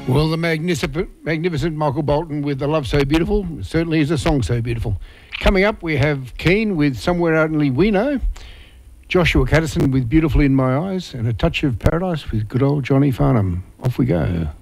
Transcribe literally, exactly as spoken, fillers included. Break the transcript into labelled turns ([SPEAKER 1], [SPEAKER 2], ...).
[SPEAKER 1] Well, the magnificent, magnificent Michael Bolton with The Love So Beautiful. Certainly is a song so beautiful. Coming up, we have Keane with Somewhere Only We Know, Joshua Caddison with Beautiful in My Eyes, and A Touch of Paradise with good old Johnny Farnham. Off we go.